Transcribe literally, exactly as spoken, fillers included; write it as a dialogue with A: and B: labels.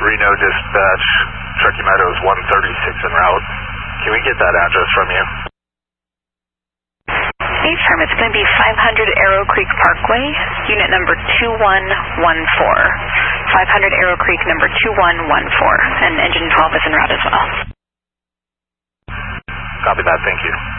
A: Reno Dispatch, Truckee Meadows one thirty-six en route. Can we get that address from you?
B: Hey, firm, it's going to be five hundred Arrow Creek Parkway, unit number two one one four. five hundred Arrow Creek, number two one one four, and engine twelve is en route as well.
A: Copy that, thank you.